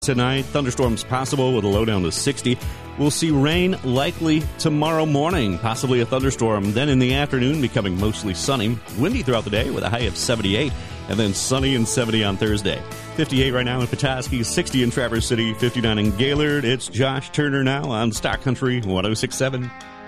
Tonight, thunderstorms possible with a low down to 60. We'll see rain likely tomorrow morning, possibly a thunderstorm. Then in the afternoon, becoming mostly sunny. Windy throughout the day with a high of 78. And then sunny and 70 on Thursday. 58 right now in Petoskey, 60 in Traverse City, 59 in Gaylord. It's Josh Turner now on Stock Country 106.7.